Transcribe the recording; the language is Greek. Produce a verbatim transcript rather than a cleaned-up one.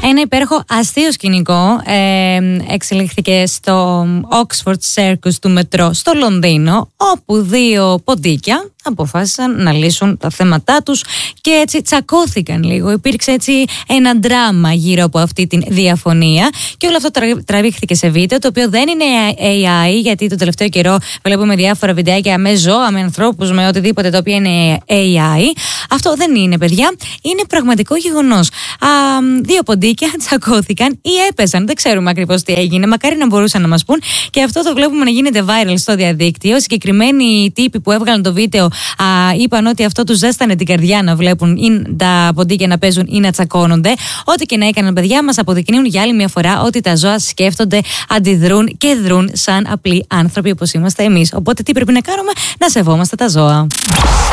Ένα υπέροχο αστείο σκηνικό ε, εξελίχθηκε στο Oxford Circus του μετρό στο Λονδίνο, όπου δύο ποντίκια αποφάσισαν να λύσουν τα θέματά τους και έτσι τσακώθηκαν λίγο. Υπήρξε έτσι ένα ντράμα γύρω από αυτή τη διαφωνία και όλο αυτό τραβήχθηκε σε βίντεο, το οποίο δεν είναι έι άι, γιατί το τελευταίο καιρό βλέπουμε διάφορα βιντεάκια με ζώα, με ανθρώπους, με οτιδήποτε το οποίο είναι έι άι. Αυτό δεν είναι, παιδιά, είναι πραγματικό γεγονός. Α, δύο ποντίκια τσακώθηκαν ή έπεσαν, δεν ξέρουμε ακριβώς τι έγινε, μακάρι να μπορούσαν να μας πούν, και αυτό το βλέπουμε να γίνεται viral στο διαδίκτυο. Συγκεκριμένοι τύποι που έβγαλαν το βίντεο Α, είπαν ότι αυτό τους ζέστανε την καρδιά να βλέπουν ή τα ποντίκια να παίζουν ή να τσακώνονται. Ό,τι και να έκαναν, παιδιά, μας αποδεικνύουν για άλλη μια φορά ότι τα ζώα σκέφτονται, αντιδρούν και δρούν σαν απλοί άνθρωποι όπως είμαστε εμείς. Οπότε τι πρέπει να κάνουμε? Να σεβόμαστε τα ζώα.